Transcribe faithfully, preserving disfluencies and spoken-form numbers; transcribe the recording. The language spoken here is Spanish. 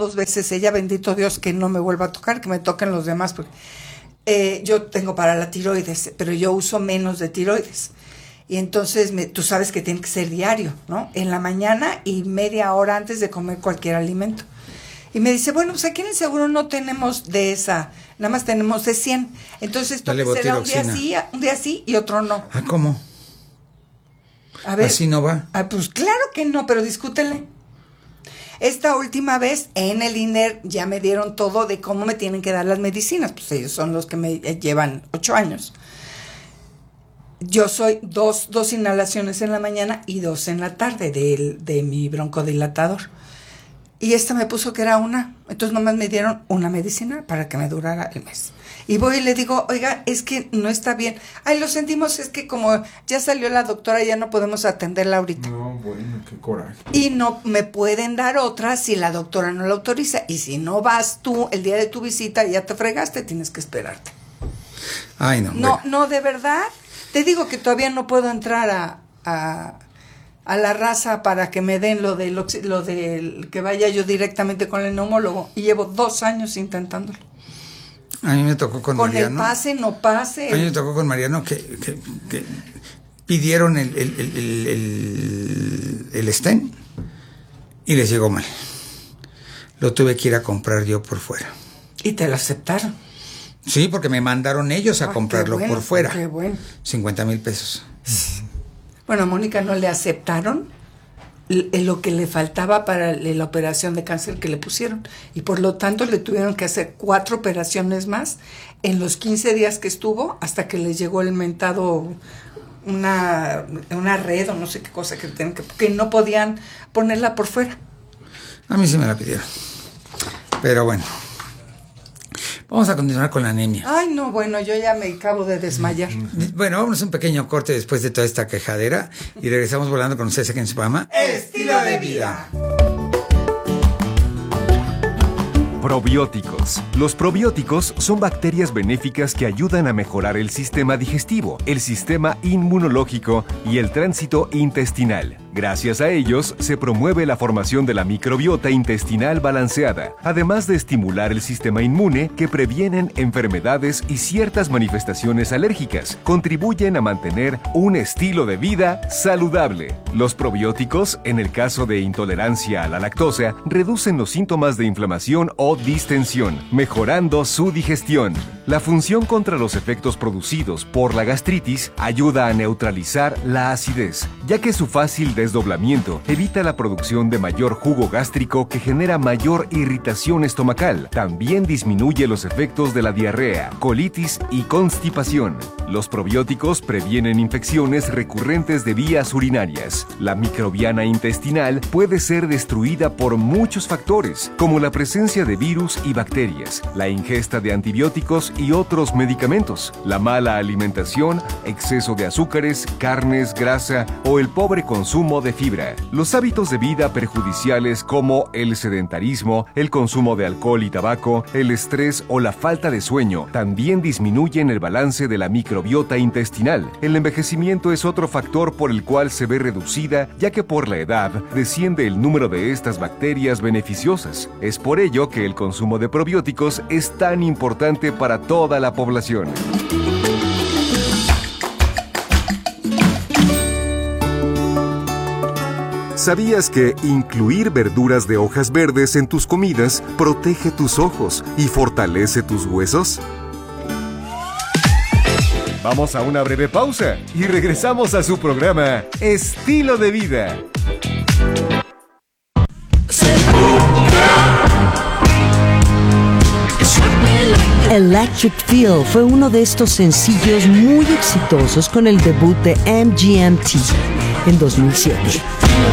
dos veces ella, bendito Dios, que no me vuelva a tocar, que me toquen los demás, porque eh, yo tengo para la tiroides, pero yo uso menos de tiroides. Y entonces me, tú sabes que tiene que ser diario, ¿no? En la mañana y media hora antes de comer cualquier alimento. Y me dice, bueno, pues aquí en el seguro no tenemos de esa, nada más tenemos de cien. Entonces esto será un día sí, un día sí y otro no. Ah, ¿cómo? A ver, ¿así no va? Ah, pues claro que no, pero discútele. Esta última vez en el I N E R ya me dieron todo de cómo me tienen que dar las medicinas. Pues ellos son los que me llevan ocho años. Yo soy dos, dos inhalaciones en la mañana y dos en la tarde de, de mi broncodilatador. Y esta me puso que era una. Entonces nomás me dieron una medicina para que me durara el mes. Y voy y le digo, oiga, es que no está bien. Ay, lo sentimos, es que como ya salió la doctora, ya no podemos atenderla ahorita. No, bueno, qué coraje. Y no me pueden dar otra si la doctora no la autoriza. Y si no vas tú el día de tu visita, ya te fregaste, tienes que esperarte. Ay, no. No, bueno. no, de verdad. Te digo que todavía no puedo entrar a... a a la raza para que me den lo de lo, lo de que vaya yo directamente con el neumólogo y llevo dos años intentándolo. A mí me tocó con, con Mariano. Con el pase, no pase. A mí me tocó con Mariano que, que, que pidieron el, el, el, el, el, el stent y les llegó mal. Lo tuve que ir a comprar yo por fuera. ¿Y te lo aceptaron? Sí, porque me mandaron ellos a Ay, comprarlo bueno, por fuera. Qué bueno. cincuenta mil pesos. Bueno, a Mónica no le aceptaron lo que le faltaba para la operación de cáncer que le pusieron. Y por lo tanto le tuvieron que hacer cuatro operaciones más en los quince días que estuvo hasta que les llegó el mentado, una, una red o no sé qué cosa que tenían que, que no podían ponerla por fuera. A mí sí me la pidieron. Pero bueno. Vamos a continuar con la anemia. Ay, no, bueno, yo ya me acabo de desmayar. Bueno, vamos a un pequeño corte después de toda esta quejadera y regresamos volando con ustedes aquí en su programa Estilo de Vida. Probióticos. Los probióticos son bacterias benéficas que ayudan a mejorar el sistema digestivo, el sistema inmunológico y el tránsito intestinal. Gracias a ellos, se promueve la formación de la microbiota intestinal balanceada, además de estimular el sistema inmune que previenen enfermedades y ciertas manifestaciones alérgicas. Contribuyen a mantener un estilo de vida saludable. Los probióticos, en el caso de intolerancia a la lactosa, reducen los síntomas de inflamación o distensión, mejorando su digestión. La función contra los efectos producidos por la gastritis ayuda a neutralizar la acidez, ya que su fácil desdoblamiento evita la producción de mayor jugo gástrico que genera mayor irritación estomacal. También disminuye los efectos de la diarrea, colitis y constipación. Los probióticos previenen infecciones recurrentes de vías urinarias. La microbiana intestinal puede ser destruida por muchos factores, como la presencia de virus y bacterias, la ingesta de antibióticos y otros medicamentos, la mala alimentación, exceso de azúcares, carnes, grasa o el pobre consumo de fibra. Los hábitos de vida perjudiciales como el sedentarismo, el consumo de alcohol y tabaco, el estrés o la falta de sueño también disminuyen el balance de la microbiota intestinal. El envejecimiento es otro factor por el cual se ve reducida, ya que por la edad desciende el número de estas bacterias beneficiosas. Es por ello que el consumo de probióticos es tan importante para toda la población. ¿Sabías que incluir verduras de hojas verdes en tus comidas protege tus ojos y fortalece tus huesos? Vamos a una breve pausa y regresamos a su programa Estilo de Vida. Electric Feel fue uno de estos sencillos muy exitosos con el debut de M G M T en dos mil siete.